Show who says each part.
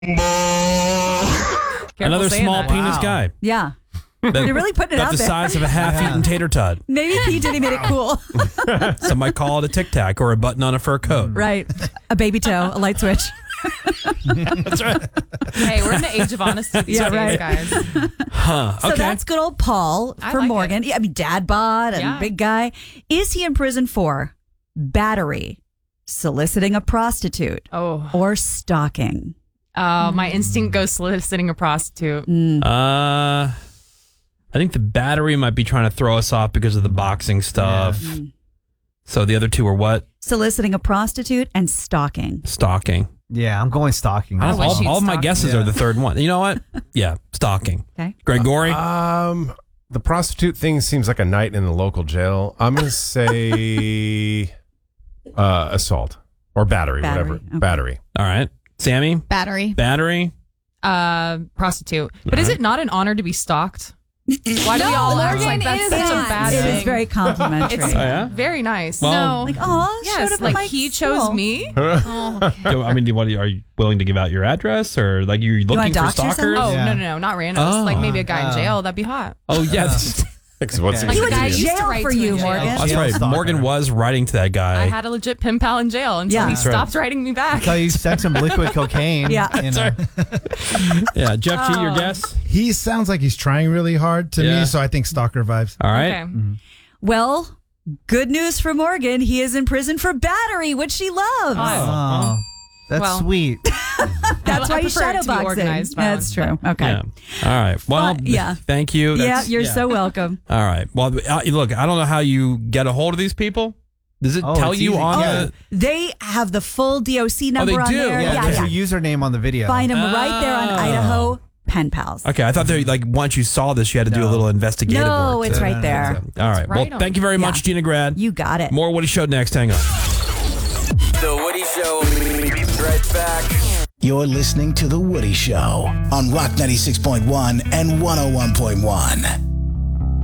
Speaker 1: Another small penis guy.
Speaker 2: Yeah. They're really putting it
Speaker 1: About
Speaker 2: out
Speaker 1: the
Speaker 2: there.
Speaker 1: size of a half-eaten tater tot.
Speaker 2: Maybe P. Diddy made it cool.
Speaker 1: Some might call it a Tic Tac or a button on a fur coat.
Speaker 2: Right. A baby toe, a light switch.
Speaker 1: That's right.
Speaker 3: Hey, we're in the age of honesty these days, guys.
Speaker 1: Huh.
Speaker 2: So that's good old Paul
Speaker 3: I
Speaker 2: for
Speaker 3: like
Speaker 2: Morgan. Yeah, I mean, dad bod and big guy. Is he in prison for battery, soliciting a prostitute, or stalking?
Speaker 3: My instinct goes soliciting a prostitute.
Speaker 1: I think the battery might be trying to throw us off because of the boxing stuff.
Speaker 2: Yeah.
Speaker 1: So the other two are what?
Speaker 2: Soliciting a prostitute and stalking.
Speaker 1: Stalking.
Speaker 4: Yeah, I'm going stalking.
Speaker 1: All of my guesses are the third one. You know what? Yeah, stalking.
Speaker 2: Okay.
Speaker 1: Gregory?
Speaker 5: The prostitute thing seems like a night in the local jail. I'm going to say assault or battery, whatever.
Speaker 2: Okay.
Speaker 5: Battery.
Speaker 1: All right. Sammy?
Speaker 6: Battery.
Speaker 1: Battery?
Speaker 3: Prostitute. But is it not an honor to be stalked? Why do we all act like that's such a bad
Speaker 2: It
Speaker 3: thing?
Speaker 2: is very complimentary.
Speaker 3: It's very nice.
Speaker 1: Well-
Speaker 2: Like, oh,
Speaker 3: Yes, like he chose me.
Speaker 1: I mean, are you willing to give out your address or like you're looking for
Speaker 2: dox yourself?
Speaker 1: stalkers?
Speaker 3: Oh, no, not randos. Like maybe a guy in jail. That'd be hot.
Speaker 1: Oh, yes.
Speaker 5: What's
Speaker 3: Like
Speaker 2: He
Speaker 3: the
Speaker 2: went
Speaker 3: guy
Speaker 2: to
Speaker 3: used to
Speaker 2: jail
Speaker 3: write
Speaker 2: for
Speaker 3: to
Speaker 2: you,
Speaker 3: in jail.
Speaker 2: Morgan.
Speaker 1: That's
Speaker 4: Jail
Speaker 1: right.
Speaker 4: stalker.
Speaker 1: Morgan was writing to that guy.
Speaker 3: I had a legit pen pal in jail until he
Speaker 2: That's
Speaker 3: stopped writing me back.
Speaker 4: So you sent some liquid cocaine.
Speaker 2: Yeah.
Speaker 1: Yeah, Jeff G, your guess?
Speaker 7: He sounds like he's trying really hard to
Speaker 1: Yeah.
Speaker 7: me, so I think stalker vibes.
Speaker 1: All right.
Speaker 3: Okay.
Speaker 2: Well, good news for Morgan. He is in prison for battery, which she loves.
Speaker 4: Oh, that's
Speaker 3: Well.
Speaker 4: sweet.
Speaker 2: That's
Speaker 3: I
Speaker 2: why you
Speaker 3: prefer it to be
Speaker 2: shadowboxing.
Speaker 3: organized
Speaker 2: That's true.
Speaker 3: violence,
Speaker 2: Okay.
Speaker 1: Yeah. All right. Well,
Speaker 2: Yeah.
Speaker 1: thank you.
Speaker 2: Yeah, you're so welcome.
Speaker 1: All right. Well, look, I don't know how you get a hold of these people. Does it tell
Speaker 4: it's
Speaker 1: you
Speaker 4: easy.
Speaker 1: on
Speaker 4: Yeah.
Speaker 1: the...
Speaker 2: They have the full DOC number on
Speaker 1: do?
Speaker 2: there.
Speaker 4: Yeah,
Speaker 2: Yeah,
Speaker 4: there's
Speaker 2: yeah.
Speaker 4: your username on the video.
Speaker 2: Find them right there on
Speaker 1: Oh.
Speaker 2: Idaho Pen Pals.
Speaker 1: Okay, I thought they like once you saw this, you had to do a little investigative
Speaker 2: No,
Speaker 1: work.
Speaker 2: it's right there.
Speaker 1: All right.
Speaker 3: right
Speaker 1: Well,
Speaker 3: on.
Speaker 1: thank you very much,
Speaker 2: Yeah.
Speaker 1: Gina Grad.
Speaker 2: You got it.
Speaker 1: More Woody Show next. Hang on.
Speaker 8: The Woody Show. Right back.
Speaker 9: You're listening to The Woody Show on Rock 96.1 and 101.1.